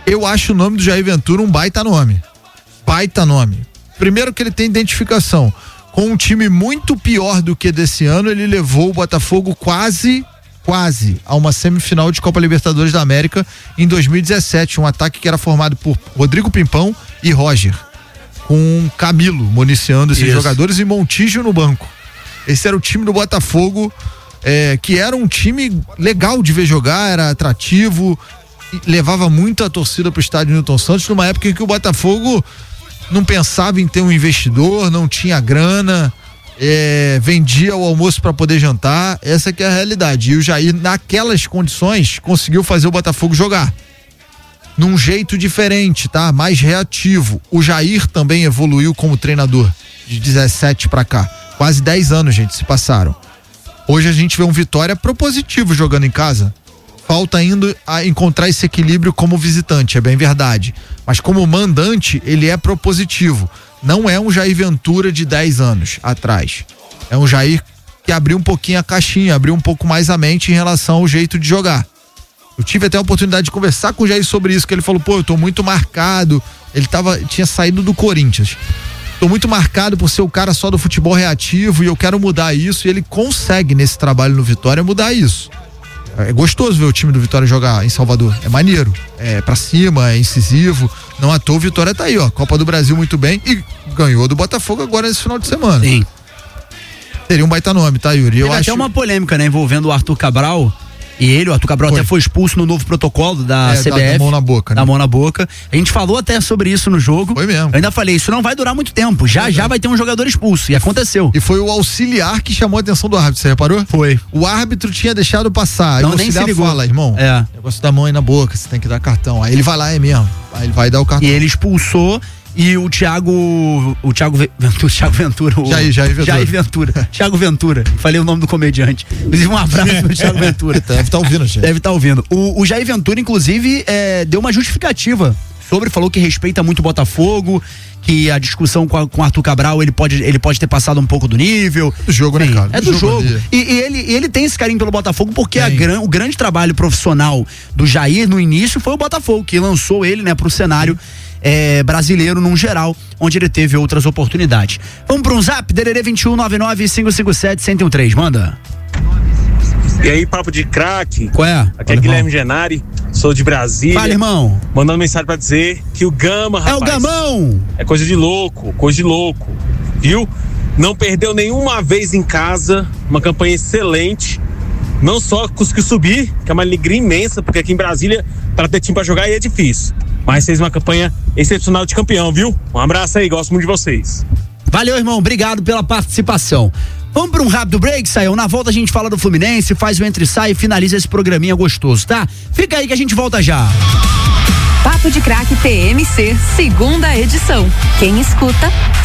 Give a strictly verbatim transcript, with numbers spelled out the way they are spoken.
Eu acho o nome do Jair Ventura um baita nome. Baita nome. Primeiro que ele tem identificação. Com um time muito pior do que desse ano, ele levou o Botafogo quase, quase a uma semifinal de Copa Libertadores da América em dois mil e dezessete. Um ataque que era formado por Rodrigo Pimpão e Roger, com Camilo municiando esses Isso. jogadores e Montijo no banco. Esse era o time do Botafogo, é, que era um time legal de ver jogar, era atrativo, levava muito a torcida pro estádio Newton Santos, numa época em que o Botafogo não pensava em ter um investidor, não tinha grana, é, vendia o almoço para poder jantar. Essa que é a realidade. E o Jair, naquelas condições, conseguiu fazer o Botafogo jogar num jeito diferente, tá? Mais reativo. O Jair também evoluiu como treinador de dezessete para cá. Quase dez anos, gente, se passaram. Hoje a gente vê um Vitória propositivo jogando em casa. Falta ainda a encontrar esse equilíbrio como visitante, é bem verdade. Mas como mandante, ele é propositivo. Não é um Jair Ventura de dez anos atrás. É um Jair que abriu um pouquinho a caixinha, abriu um pouco mais a mente em relação ao jeito de jogar. Eu tive até a oportunidade de conversar com o Jair sobre isso, que ele falou, pô, eu tô muito marcado. Ele tava, tinha saído do Corinthians. Tô muito marcado por ser o cara só do futebol reativo e eu quero mudar isso. E ele consegue, nesse trabalho no Vitória, mudar isso. É gostoso ver o time do Vitória jogar em Salvador, é maneiro, é pra cima, é incisivo. Não à toa o Vitória tá aí, ó, Copa do Brasil muito bem e ganhou do Botafogo agora nesse final de semana. Sim. Seria um baita nome, tá, Yuri? Eu Teve acho... até uma polêmica, né, envolvendo o Arthur Cabral. E ele, o Arthur Cabral, foi. até foi expulso no novo protocolo da é, C B F. Da, da mão na boca, né? Da mão na boca. A gente falou até sobre isso no jogo. Foi mesmo. Eu ainda falei, isso não vai durar muito tempo. Já, foi já mesmo. Vai ter um jogador expulso. E aconteceu. E foi o auxiliar que chamou a atenção do árbitro, você reparou? Foi. O árbitro tinha deixado passar. Não, aí o nem se ligou. Fala, irmão, é. negócio da mão aí na boca, você tem que dar cartão. Aí ele vai lá, é mesmo. Aí ele vai dar o cartão. E ele expulsou. E o Thiago. O Thiago Ventura. Thiago Ventura. O Jair, Jair Ventura. Jair Ventura. Thiago Ventura. Falei o nome do comediante. Inclusive, um abraço pro Thiago Ventura. Deve estar tá ouvindo, gente. Deve estar tá ouvindo. O, o Jair Ventura, inclusive, é, deu uma justificativa sobre, falou que respeita muito o Botafogo, que a discussão com, a, com Arthur Cabral, ele pode, ele pode ter passado um pouco do nível. Do jogo, Sim, né, cara? É do, do jogo. jogo. E, e ele, ele tem esse carinho pelo Botafogo, porque a gran, o grande trabalho profissional do Jair no início foi o Botafogo, que lançou ele, né, pro cenário É, brasileiro num geral, onde ele teve outras oportunidades. Vamos para um zap, D D D vinte e um, nove nove cinco cinco sete, um zero um três, manda. E aí, papo de craque? Qual é? Aqui é Guilherme Genari, sou de Brasília. Fala, irmão. Mandando mensagem pra dizer que o Gama, rapaz. É o Gamão! É coisa de louco, coisa de louco, viu? Não perdeu nenhuma vez em casa, uma campanha excelente. Não só conseguiu subir, que é uma alegria imensa, porque aqui em Brasília, para ter time pra jogar aí é difícil. Mas fez uma campanha excepcional de campeão, viu? Um abraço aí, gosto muito de vocês. Valeu, irmão, obrigado pela participação. Vamos para um rápido break, Sayão? Na volta a gente fala do Fluminense, faz o entre e sai e finaliza esse programinha gostoso, tá? Fica aí que a gente volta já. Papo de Craque T M C, segunda edição. Quem escuta,